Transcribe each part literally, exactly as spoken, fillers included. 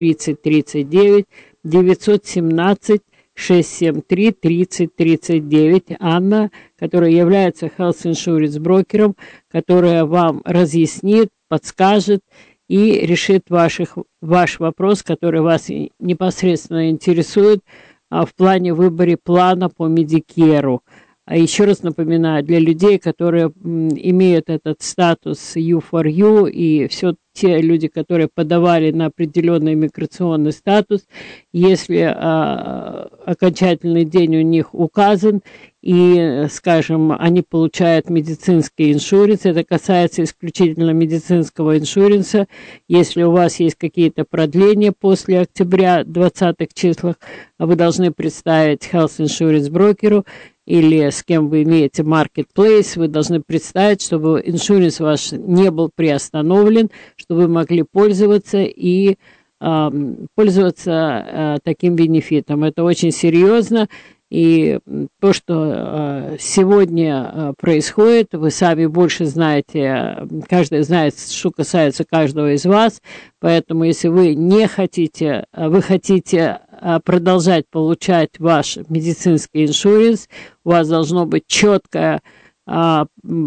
тридцать тридцать девять, девятьсот семнадцать шестьсот семьдесят три тридцать тридцать девять. Анна, которая является health insurance брокером, которая вам разъяснит, подскажет и решит ваших, ваш вопрос, который вас непосредственно интересует а, в плане выбора плана по Medicare. А еще раз напоминаю, для людей, которые м, имеют этот статус ю фор ю и все те люди, которые подавали на определенный миграционный статус, если а, окончательный день у них указан, и, скажем, они получают медицинский иншуренс, это касается исключительно медицинского иншуренса, если у вас есть какие-то продления после октября двадцатых числах, вы должны представить health insurance брокеру, или с кем вы имеете marketplace, вы должны представить, чтобы иншуренс ваш не был приостановлен, чтобы вы могли пользоваться и э, пользоваться э, таким бенефитом. Это очень серьезно, и то, что э, сегодня э, происходит, вы сами больше знаете, каждый знает, что касается каждого из вас, поэтому если вы не хотите, вы хотите продолжать получать ваш медицинский иншуренс, у вас должно быть четкое а,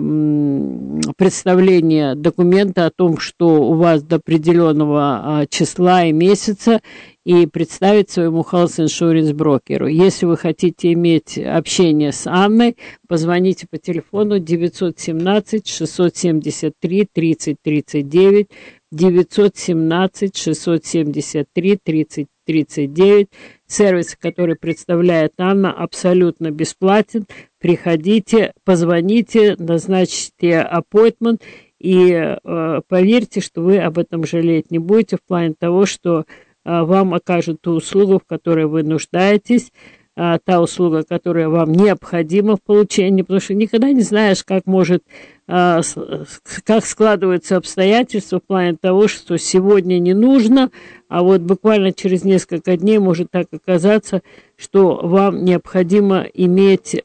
представление документа о том, что у вас до определенного а, числа и месяца, и представить своему health insurance брокеру. Если вы хотите иметь общение с Анной, позвоните по телефону девятьсот семнадцать шестьсот семьдесят три тридцать тридцать девять, девятьсот семнадцать шестьсот семьдесят три тридцать тридцать девять. Сервис, который представляет Анна, абсолютно бесплатен. Приходите, позвоните, назначьте аппоинтмент, и э, поверьте, что вы об этом жалеть не будете в плане того, что э, вам окажут ту услугу, в которой вы нуждаетесь, э, та услуга, которая вам необходима в получении, потому что никогда не знаешь, как может как складываются обстоятельства в плане того, что сегодня не нужно, а вот буквально через несколько дней может так оказаться, что вам необходимо иметь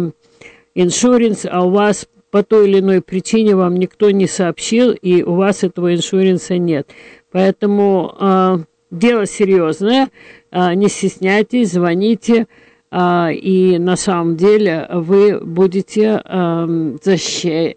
иншуренс, а у вас по той или иной причине вам никто не сообщил, и у вас этого иншуренса нет. Поэтому э, дело серьезное, э, не стесняйтесь, звоните, и на самом деле вы будете э, защи-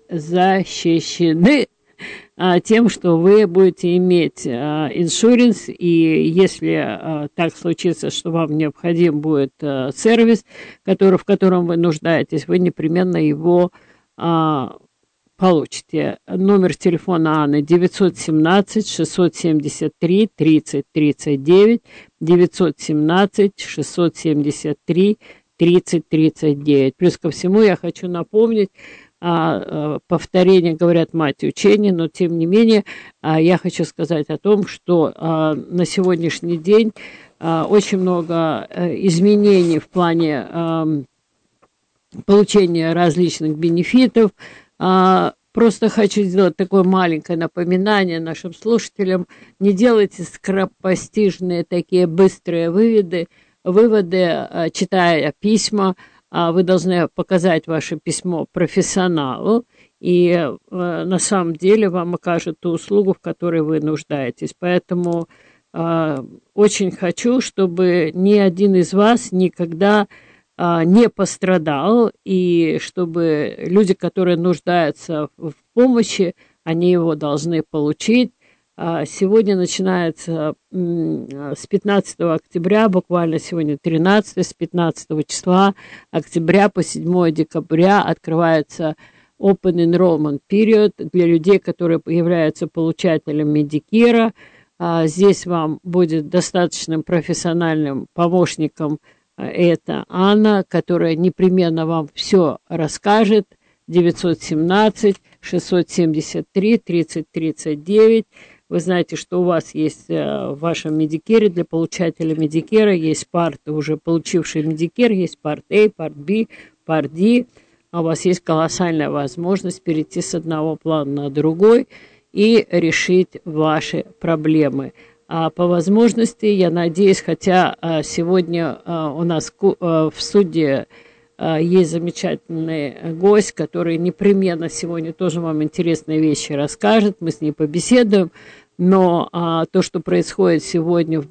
защищены э, тем, что вы будете иметь иншуренс, э, и если э, так случится, что вам необходим будет э, сервис, который, в котором вы нуждаетесь, вы непременно его э, получите. Номер телефона Анны девятьсот семнадцать шестьсот семьдесят три тридцать тридцать девять, девятьсот семнадцать шестьсот семьдесят три тридцать тридцать девять. Плюс ко всему я хочу напомнить, а, повторение, говорят, мать учения, но тем не менее а, я хочу сказать о том, что а, на сегодняшний день а, очень много а, изменений в плане а, получения различных бенефитов. А, просто хочу сделать такое маленькое напоминание нашим слушателям. Не делайте скоропостижные такие быстрые выводы, выводы, а, читая письма. А, вы должны показать ваше письмо профессионалу, и а, на самом деле вам окажут ту услугу, в которой вы нуждаетесь. Поэтому а, очень хочу, чтобы ни один из вас никогда не пострадал, и чтобы люди, которые нуждаются в помощи, они его должны получить. Сегодня начинается с пятнадцатого октября, буквально сегодня тринадцатое, с пятнадцатого числа октября по седьмое декабря открывается Open Enrollment Period для людей, которые являются получателями Medicare. Здесь вам будет достаточным профессиональным помощником это Анна, которая непременно вам все расскажет. девятьсот семнадцать шестьсот семьдесят три тридцать тридцать девять. Вы знаете, что у вас есть в вашем Medicare, для получателя Medicare есть парты, уже получившие Medicare, есть парт A, парт B, парт D. А у вас есть колоссальная возможность перейти с одного плана на другой и решить ваши проблемы. А по возможности, я надеюсь, хотя а, сегодня а, у нас а, в суде а, есть замечательный гость, который непременно сегодня тоже вам интересные вещи расскажет, мы с ней побеседуем, но а, то, что происходит сегодня в